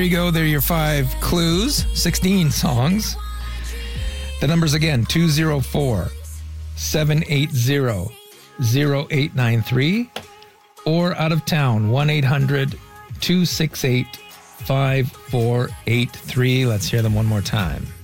There you go. There are your 5 clues, 16 songs. The numbers again, 204-780-0893 or out of town, 1-800-268-5483. Let's hear them one more time.